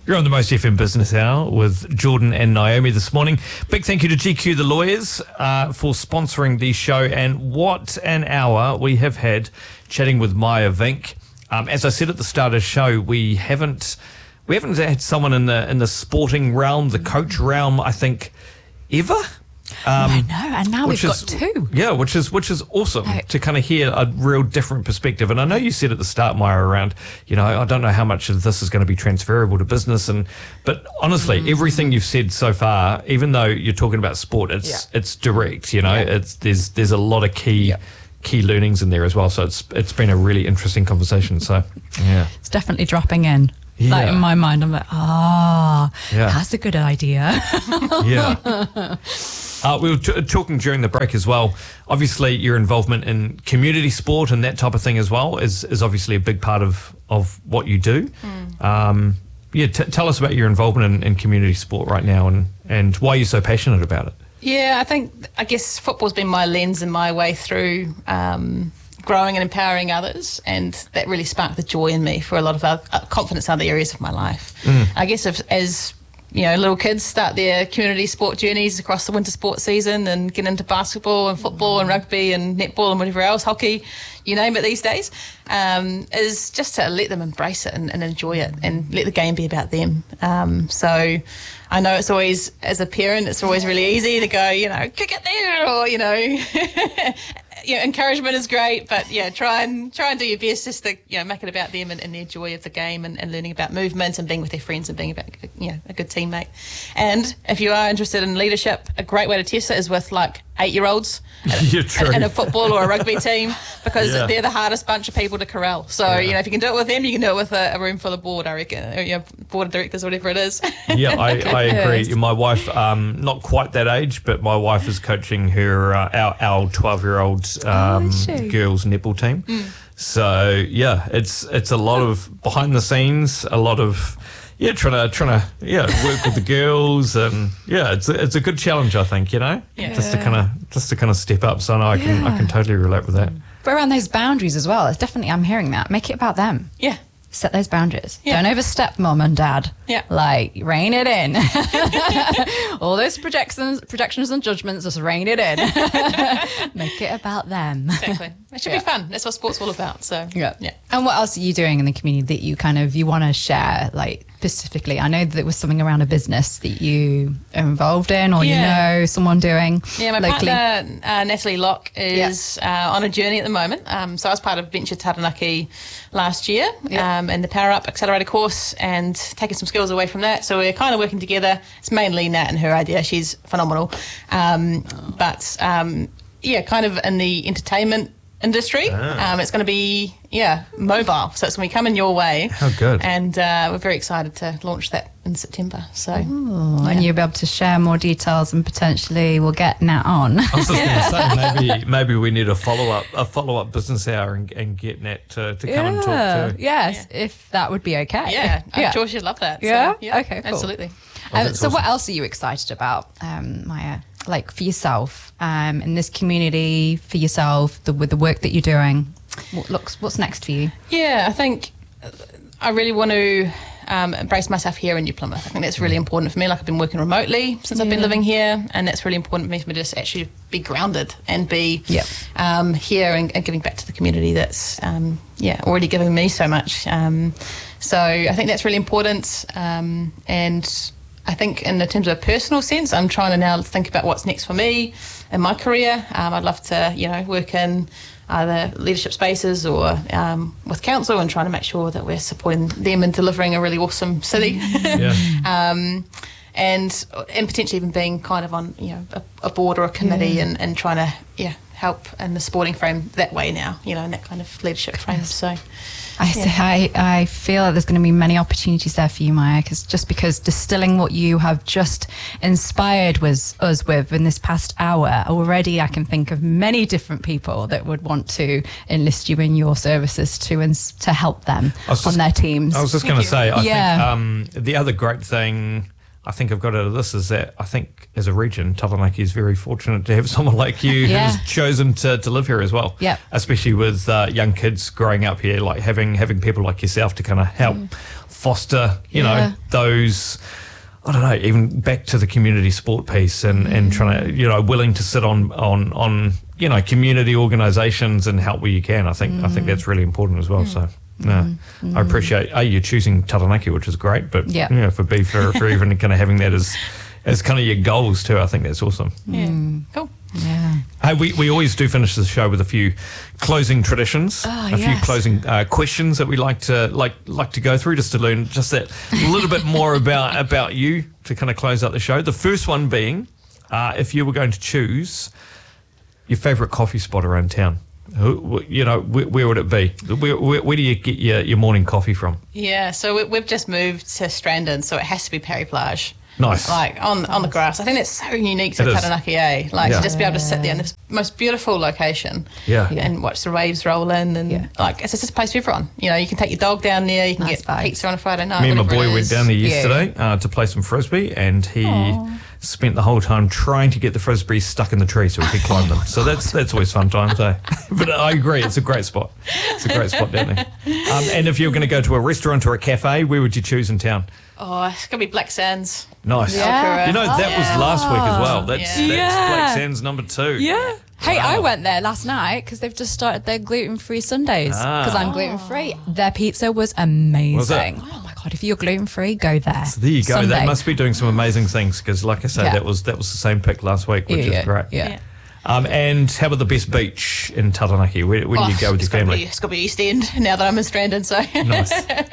You're on the Most FM Business Hour with Jordan and Naomi this morning. Big thank you to GQ The Lawyers for sponsoring the show. And what an hour we have had chatting with Maya Vink. As I said at the start of the show, we haven't had someone in the sporting realm, the coach realm, I think, ever. I know, and now we've got two. Yeah, which is awesome to kind of hear a real different perspective. And I know you said at the start, Maya, around, I don't know how much of this is going to be transferable to business, but honestly, everything you've said so far, even though you're talking about sport, it's direct. There's a lot of key learnings in there as well. So it's been a really interesting conversation. So yeah, it's definitely dropping in. Yeah. Like in my mind, I'm like, that's a good idea. Yeah. We were talking during the break as well. Obviously, your involvement in community sport and that type of thing as well is obviously a big part of what you do. Tell us about your involvement in community sport right now and why you're so passionate about it. Yeah, I guess football's been my lens and my way through growing and empowering others, and that really sparked the joy in me for a lot of confidence in other areas of my life. I guess as little kids start their community sport journeys across the winter sports season and get into basketball and football and rugby and netball and whatever else, hockey, you name it these days, is just to let them embrace it and enjoy it and let the game be about them. So I know it's always, as a parent, it's always really easy to go, kick it there, or, encouragement is great, but try and do your best just to make it about them and their joy of the game and learning about movement and being with their friends and being about a good teammate. And if you are interested in leadership, a great way to test it is with 8-year-olds in a football or a rugby team, because they're the hardest bunch of people to corral. So if you can do it with them, you can do it with a room full of board, I reckon, or, board of directors, whatever it is. Yeah, I agree. My wife, not quite that age, but my wife is coaching her our 12-year-old girls netball team. So it's a lot of behind the scenes, a lot of trying to work with the girls, and it's a good challenge, I think, just to kind of step up. So I can totally relate with that. But around those boundaries as well, it's definitely, I'm hearing that. Make it about them. Yeah. Set those boundaries. Don't overstep, mum and dad. Yeah. Rein it in. All those projections and judgments, just rein it in. Make it about them. Exactly. It should be fun. That's what sport's all about. So yeah. And what else are you doing in the community that you want to share, specifically? I know that there was something around a business that you are involved in, or someone doing. Yeah, my locally. partner Natalie Locke is on a journey at the moment. So I was part of Venture Taranaki last year, in the Power Up Accelerator course, and taking some skills away from that. So we're kind of working together. It's mainly Nat and her idea. She's phenomenal. But kind of in the entertainment industry. It's going to be mobile, so it's going to be coming your way. How good. And we're very excited to launch that in September. So and you'll be able to share more details, and potentially we'll get Nat on. I was just going to say, maybe we need a follow-up business hour and get Nat to come and talk to. Yes, if that would be okay. I'm sure she'd love that. Yeah? So, Okay, cool. Absolutely. So awesome. What else are you excited about, Maya? For yourself, in this community, for yourself, with the work that you're doing, what's next for you? Yeah, I think I really want to embrace myself here in New Plymouth. I think that's really important for me. I've been working remotely since I've been living here, and that's really important for me to just actually be grounded and be here and giving back to the community that's already giving me so much. So I think that's really important, and I think in terms of a personal sense, I'm trying to now think about what's next for me in my career. I'd love to, work in either leadership spaces or with council, and trying to make sure that we're supporting them in delivering a really awesome city. And potentially even being kind of on, a board or a committee and trying to, help in the sporting frame that way now, in that kind of leadership frame. So I feel like there's going to be many opportunities there for you, Maya, because distilling what you have just inspired us with in this past hour, already I can think of many different people that would want to enlist you in your services to help them on their teams. I was just going to say, I think the other great thing I think I've got out of this is that I think as a region, Taranaki is very fortunate to have someone like you who's chosen to live here as well. Yeah. Especially with young kids growing up here, like having people like yourself to kind of help foster, you know, those, I don't know, even back to the community sport piece and trying to, you know, willing to sit on you know, community organisations and help where you can. I think that's really important as well. So. No, I appreciate you choosing Taranaki, which is great, but you know, for even kind of having that as kind of your goals too, I think that's awesome. Yeah, cool. Yeah. Hey, we always do finish the show with a few closing traditions, few closing questions that we like to go through just to learn just that little bit more about you to kind of close out the show. The first one being, if you were going to choose your favourite coffee spot around town. You know, where would it be? Where do you get your morning coffee from? Yeah, so we've just moved to Strandon, so it has to be Perry Plage. Nice. Like on the grass. I think that's so unique to Taranaki, eh? Like to just be able to sit there in this most beautiful location and watch the waves roll in and like it's just a place for everyone. You know, you can take your dog down there, you can get pizza on a Friday night. Me and my boy went down there yesterday to play some frisbee and he spent the whole time trying to get the frisbee stuck in the tree so we could climb them. So that's always fun times, eh? But I agree, it's a great spot. It's a great spot down there. And if you were going to go to a restaurant or a cafe, where would you choose in town? Oh, it's going to be Black Sands. Nice. Yeah. You know, that was last week as well. That's Black Sands number 2. Yeah. Hey, I went there last night because they've just started their gluten-free Sundays because I'm gluten-free. Their pizza was amazing. Was it? Oh my God, if you're gluten-free, go there. So there you go. Sunday. They must be doing some amazing things because, like I said, that was the same pick last week, which is great. Yeah. And how about the best beach in Taranaki? Where do you go with your family? It's got to be East End now that I'm in Strandon. So nice.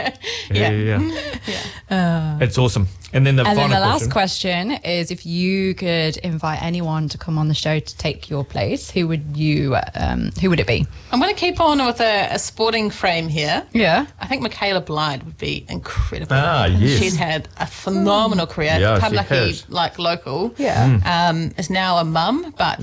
It's awesome. And then the last question is, if you could invite anyone to come on the show to take your place, who would it be? I'm going to keep on with a sporting frame here. Yeah. I think Michaela Blyde would be incredible. Yes. She's had a phenomenal career. Yeah, Taranaki, like local. Yeah. Is now a mum, but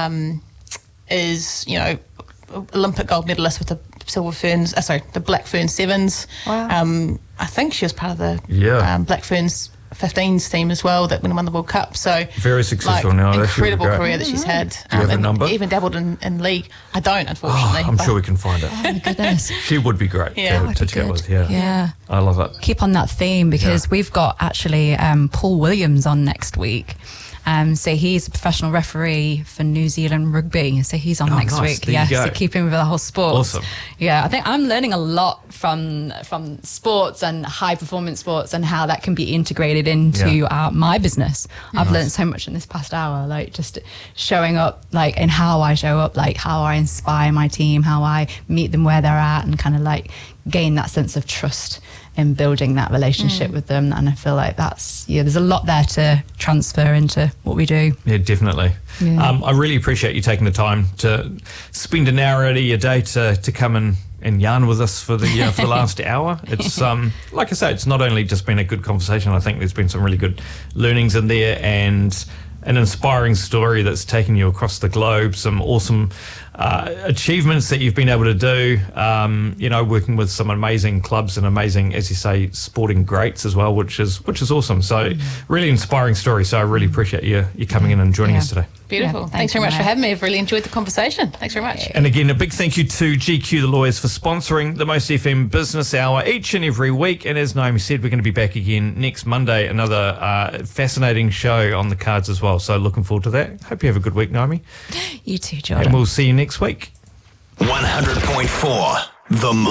is, you know, Olympic gold medalist with the the Black Ferns Sevens. Wow. I think she was part of the Black Ferns 15s team as well that won the World Cup. So very successful now. Incredible career that she's had. Do you have a number? Even dabbled in league. I don't, unfortunately. I'm sure we can find it. Oh my goodness. She would be great to chat with. Yeah. I love it. Keep on that theme because we've got actually Paul Williams on next week. So he's a professional referee for New Zealand rugby. So he's on next week. So keeping with the whole sports. Awesome. Yeah, I think I'm learning a lot from sports and high performance sports and how that can be integrated into my business. I've learned so much in this past hour, like just showing up, like in how I show up, like how I inspire my team, how I meet them where they're at, and kind of like gain that sense of trust in building that relationship with them. And I feel like there's a lot there to transfer into what we do. Yeah, definitely. I really appreciate you taking the time to spend an hour out of your day to come and yarn with us for the last hour. It's like I say, it's not only just been a good conversation. I think there's been some really good learnings in there and an inspiring story that's taken you across the globe, some awesome achievements that you've been able to do, working with some amazing clubs and amazing, as you say, sporting greats as well, which is awesome. So really inspiring story. So I really appreciate you coming in and joining us today. Beautiful. Yeah, thanks very much for having me. I've really enjoyed the conversation. Thanks very much. And again, a big thank you to GQ The Lawyers for sponsoring the Most FM Business Hour each and every week. And as Naomi said, we're going to be back again next Monday. Another fascinating show on the cards as well. So looking forward to that. Hope you have a good week, Naomi. You too, Jordan. And we'll see you next week. 100.4 The